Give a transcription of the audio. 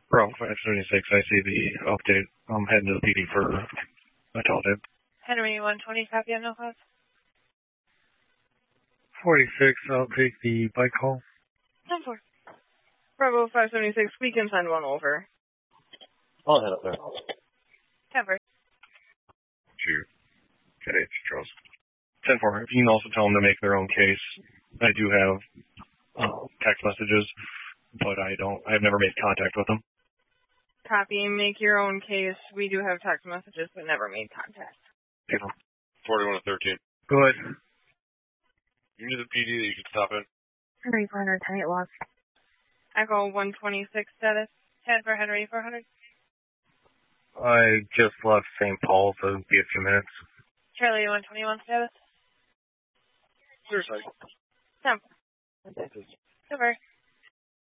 Bro, 576, I see the update. I'm heading to the PD for a tall tip. Henry 120, copy on no cause. 46, I'll take the bike call. 10-4. Bravo 576, we can send one over. I'll head up there. 10-4. Shoot. Okay, it's Charles. 10-4. If you can also tell them to make their own case. I do have text messages, but I've never made contact with them. Copy, make your own case. We do have text messages, but never made contact. 41 to 13. Go ahead. You need the PD that you can stop in. Henry 400, 10-8 lost. Echo 126 status. 10 for Henry 400. I just left St. Paul, so it'll be a few minutes. Charlie 121 status. Seriously. 10. Super.